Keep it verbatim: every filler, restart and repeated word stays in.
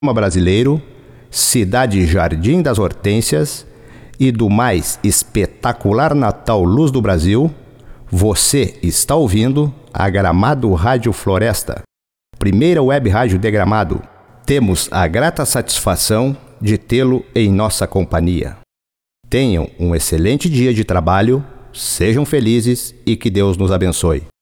brasileiro, cidade Jardim das Hortênsias e do mais espetacular Natal Luz do Brasil, você está ouvindo a Gramado Rádio Floresta, primeira web rádio de Gramado. Temos a grata satisfação de tê-lo em nossa companhia. Tenham um excelente dia de trabalho, sejam felizes e que Deus nos abençoe.